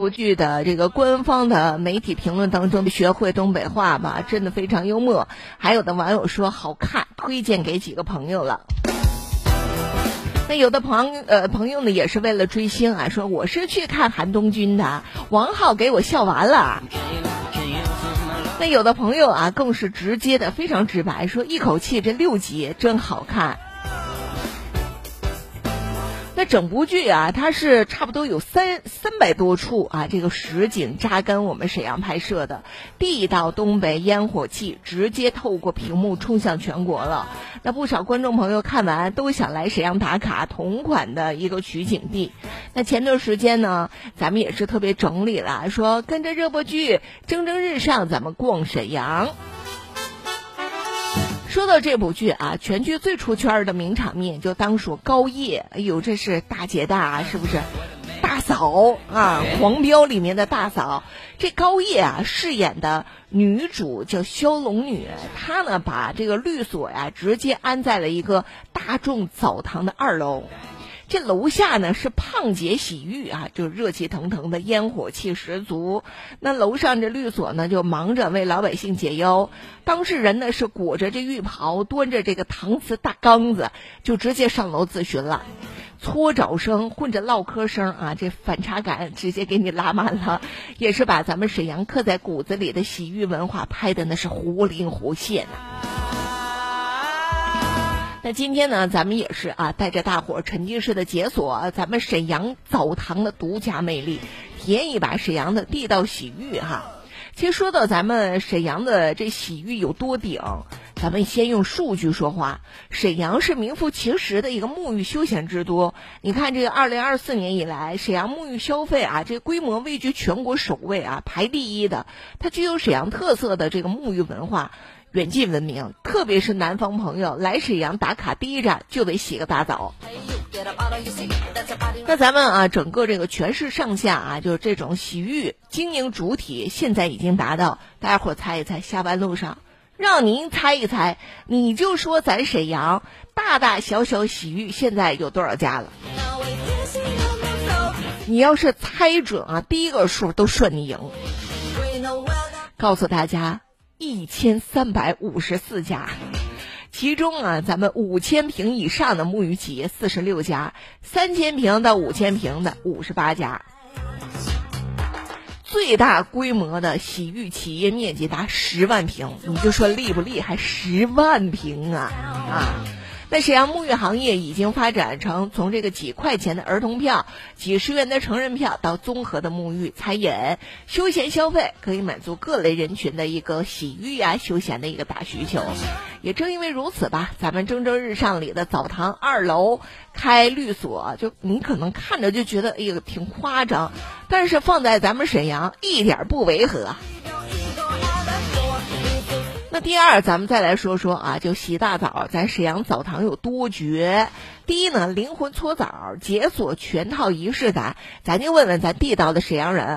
部剧的这个官方的媒体评论当中，学会东北话吧，真的非常幽默。还有的网友说好看，推荐给几个朋友了。那有的朋友呢也是为了追星啊，说我是去看韩东君的，王浩给我笑完了。那有的朋友啊更是直接的非常直白，说一口气这6集真好看。那整部剧啊，它是差不多有300多处啊，这个实景扎根我们沈阳拍摄的，地道东北烟火气直接透过屏幕冲向全国了。那不少观众朋友看完都想来沈阳打卡同款的一个取景地。那前段时间呢，咱们也是特别整理了，说跟着热播剧蒸蒸日上，咱们逛沈阳。说到这部剧啊，全剧最出圈的名场面就当属高叶，哎呦，这是大姐大，是不是？大嫂啊，黄标里面的大嫂。这高叶啊饰演的女主叫萧龙女，她呢把这个律所呀直接安在了一个大众澡堂的2楼。这楼下呢是胖姐洗浴啊，就热气腾腾的，烟火气十足。那楼上这律所呢就忙着为老百姓解忧，当事人呢是裹着这浴袍，端着这个搪瓷大缸子，就直接上楼咨询了。搓澡声混着唠嗑声啊，这反差感直接给你拉满了，也是把咱们沈阳刻在骨子里的洗浴文化拍的那是活灵活现啊。那今天呢，咱们也是啊，带着大伙沉浸式的解锁咱们沈阳澡堂的独家魅力，体验一把沈阳的地道洗浴哈。其实说到咱们沈阳的这洗浴有多顶，咱们先用数据说话。沈阳是名副其实的一个沐浴休闲之都。你看这个2024年以来，沈阳沐浴消费啊，这规模位居全国首位啊，排第1的。它具有沈阳特色的这个沐浴文化，远近闻名。特别是南方朋友来沈阳打卡第一站就得洗个大澡。那咱们啊，整个这个全市上下啊，就是这种洗浴经营主体现在已经达到，大家伙猜一猜，下班路上让您猜一猜，你就说咱沈阳大大小小洗浴现在有多少家了？你要是猜准啊，第一个数都算你赢。告诉大家1354家。其中啊，咱们5000平以上的沐浴企业46家，3000平到5000平的58家。最大规模的洗浴企业面积达10万平，你就说厉不厉害？10万平啊！那沈阳沐浴行业已经发展成从这个几块钱的儿童票、几十元的成人票到综合的沐浴、餐饮、休闲消费，可以满足各类人群的一个洗浴啊、休闲的一个大需求。也正因为如此吧，咱们蒸蒸日上里的澡堂2楼开律所，就你可能看着就觉得哎呦挺夸张，但是放在咱们沈阳一点不违和。那第二，咱们再来说说啊，就洗大澡，咱沈阳澡堂有多绝。第一呢，灵魂搓澡解锁全套仪式感，咱就问问咱地道的沈阳人